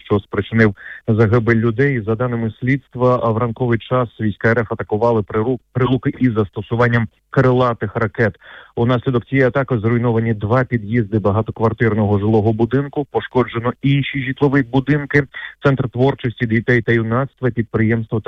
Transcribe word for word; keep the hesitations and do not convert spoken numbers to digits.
що спричинив загибель людей. За даними слідства, в ранковий час війська РФ атакували Прилуки із застосуванням крилатих ракет. Унаслідок цієї атаки зруйновані два під'їзди багатоквартирного жилого будинку, пошкоджено інші житлові будинки, центр творчості дітей та юнацтва, підприємство та